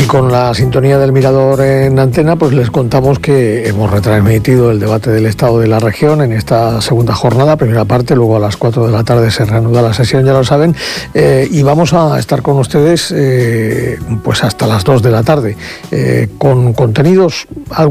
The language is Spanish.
con la sintonía del Mirador en antena, pues les contamos que hemos retransmitido el debate del estado de la región en esta segunda jornada, primera parte, luego a las 4 de la tarde se reanuda la sesión, ya lo saben, y vamos a estar con ustedes pues hasta las 2 de la tarde, con contenidos